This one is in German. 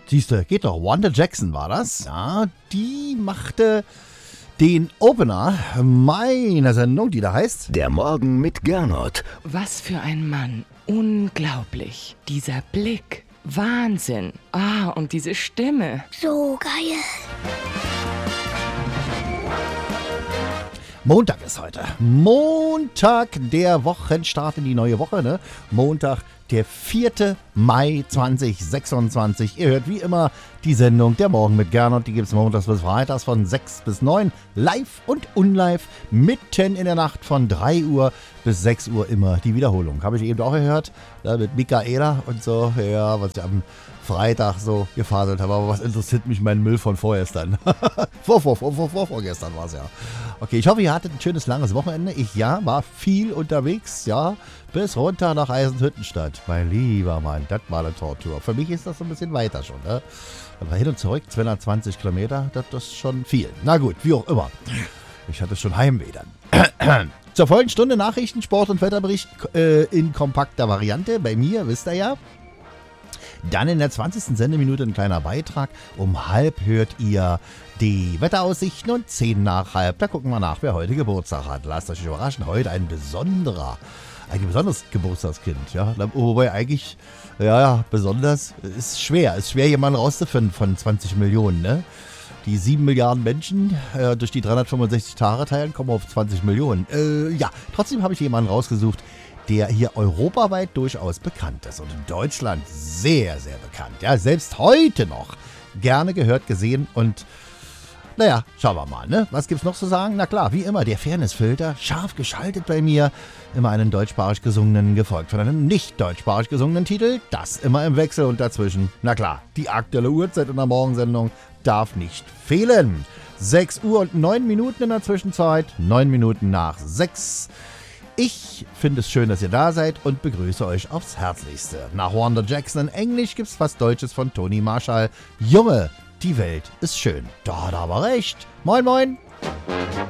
Siehste, geht doch. Wanda Jackson war das. Ja, die machte den Opener meiner Sendung, die da heißt Der Morgen mit Gernot. Was für ein Mann. Unglaublich. Dieser Blick. Wahnsinn. Und diese Stimme. So geil. Montag ist heute. Montag, der Wochenstart in die neue Woche, ne? Montag, der 4. Mai 2026. Ihr hört wie immer die Sendung Der Morgen mit Gernot. Die gibt es montags bis freitags von 6 bis 9. Live und unlive. Mitten in der Nacht von 3 Uhr bis 6 Uhr immer die Wiederholung. Habe ich eben auch gehört. Da mit Michaela und so. Ja, was ich am Freitag so gefaselt habe. Aber was interessiert mich mein Müll von vorgestern? Vorgestern war es ja. Okay, ich hoffe, ihr hattet ein schönes, langes Wochenende. Ich war viel unterwegs, ja. Bis runter nach Eisenhüttenstadt. Mein lieber Mann, das war eine Tortur. Für mich ist das so ein bisschen weiter schon, ne? Aber hin und zurück, 220 Kilometer, das ist schon viel. Na gut, wie auch immer. Ich hatte schon Heimweh dann. Zur folgenden Stunde Nachrichten, Sport und Wetterbericht in kompakter Variante. Bei mir, wisst ihr ja. Dann in der 20. Sendeminute ein kleiner Beitrag. Um 12:30 hört ihr die Wetteraussichten und 10 nach 12. Da gucken wir nach, wer heute Geburtstag hat. Lasst euch überraschen, heute ein besonderes Geburtstagskind. Ja? Wobei eigentlich, besonders, ist schwer jemanden rauszufinden von 20 Millionen. Ne? Die 7 Milliarden Menschen durch die 365 Tage teilen, kommen auf 20 Millionen. Trotzdem habe ich jemanden rausgesucht, der hier europaweit durchaus bekannt ist und in Deutschland sehr, sehr bekannt. Ja, selbst heute noch gerne gehört, gesehen und schauen wir mal, ne? Was gibt's noch zu sagen? Na klar, wie immer, der Fairnessfilter, scharf geschaltet bei mir, immer einen deutschsprachig gesungenen, gefolgt von einem nicht deutschsprachig gesungenen Titel, das immer im Wechsel und dazwischen. Na klar, die aktuelle Uhrzeit in der Morgensendung darf nicht fehlen. 6 Uhr und 9 Minuten in der Zwischenzeit, 9 Minuten nach 6. Ich finde es schön, dass ihr da seid und begrüße euch aufs Herzlichste. Nach Wanda Jackson in Englisch gibt's was Deutsches von Toni Marshall. Junge, die Welt ist schön. Da hat er aber recht. Moin, moin.